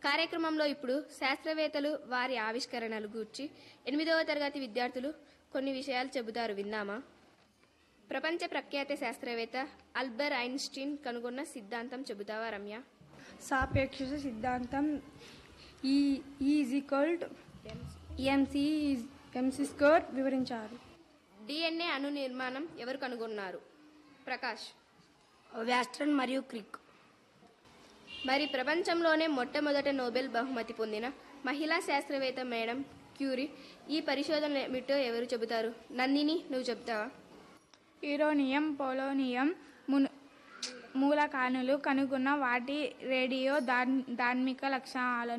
కార్యక్రమంలో ఇప్పుడు శాస్త్రవేత్తలు వారి ఆవిష్కరణలు గూర్చి 8వ తరగతి విద్యార్థులు కొన్ని విషయాలు చెబుతారు, విందామా? ప్రపంచ ప్రఖ్యాత శాస్త్రవేత్త ఆల్బర్ట్ ఐన్స్టీన్ కనుగొన్న సిద్ధాంతం చెబుతావా రమ్య? సాపేక్ష సిద్ధాంతం MC² వివరించారు. DNA అణు నిర్మాణం ఎవరు కనుగొన్నారు? ప్రకాష్. వ్యాస్టర్న్ మరియు క్రిక్. మరి ప్రపంచంలోనే మొట్టమొదట నోబెల్ బహుమతి పొందిన మహిళా శాస్త్రవేత్త మేడం క్యూరీ ఈ పరిశోధన ఏమిటో ఎవరు చెబుతారు? నందిని, నువ్వు చెప్తావా? యురేనియం, పొలోనియం మూలకాలను కనుగొన్న వాటి రేడియో ధార్మిక లక్షణాలను